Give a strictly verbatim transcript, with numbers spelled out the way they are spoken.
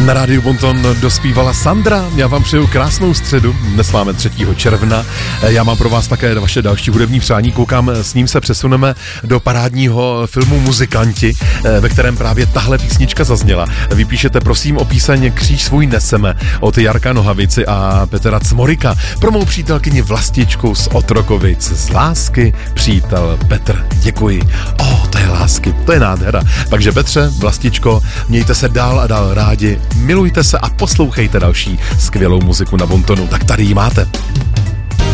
Na rádiu Bonton dospívala Sandra. Já vám přeju krásnou středu. Dnes máme třetího června. Já mám pro vás také vaše další hudební přání. Koukám, s ním se přesuneme do parádního filmu Muzikanti, ve kterém právě tahle písnička zazněla. Vypíšete prosím o píseň Kříž svůj neseme od Jarka Nohavici a Petra Cmorika pro mou přítelkyni Vlastičku z Otrokovic. Z lásky přítel Petr. Děkuji. O, to je lásky, to je nádhera. Takže Petře, Vlastičko, mějte se dál a dál rádi, milujte se a poslouchejte další skvělou muziku na Bontonu. Tak tady ji máte.